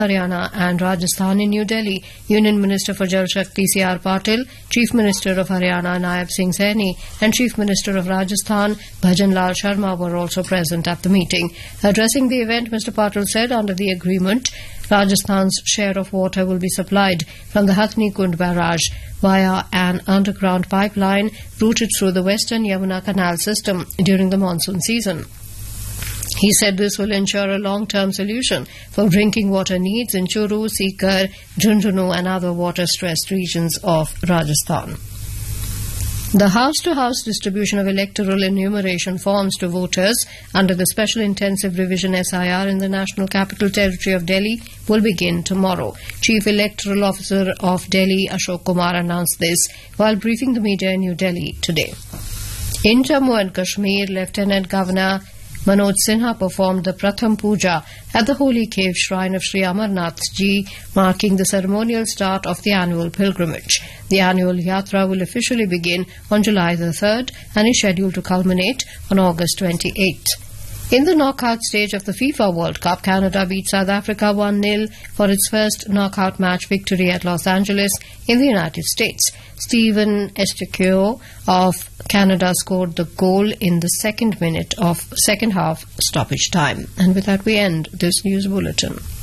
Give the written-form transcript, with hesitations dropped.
Haryana and Rajasthan in New Delhi. Union Minister for Jal Shakti C.R. Patil, Chief Minister of Haryana Naib Singh Saini and Chief Minister of Rajasthan Bhajan Lal Sharma were also present at the meeting. Addressing the event, Mr. Patil said under the agreement, Rajasthan's share of water will be supplied from the Hathni Kund barrage via an underground pipeline routed through the Western Yamuna Canal system during the monsoon season. He said this will ensure a long-term solution for drinking water needs in Churu, Sikar, Jhunjhunu and other water-stressed regions of Rajasthan. The house-to-house distribution of electoral enumeration forms to voters under the Special Intensive Revision SIR in the National Capital Territory of Delhi will begin tomorrow. Chief Electoral Officer of Delhi, Ashok Kumar, announced this while briefing the media in New Delhi today. In Jammu and Kashmir, Lieutenant Governor Manoj Sinha performed the Pratham Puja at the holy cave shrine of Sri Amarnath Ji, marking the ceremonial start of the annual pilgrimage. The annual yatra will officially begin on July the 3rd and is scheduled to culminate on August 28th. In the knockout stage of the FIFA World Cup, Canada beat South Africa 1-0 for its first knockout match victory at Los Angeles in the United States. Steven Estiquio of Canada scored the goal in the second minute of second half stoppage time. And with that we end this news bulletin.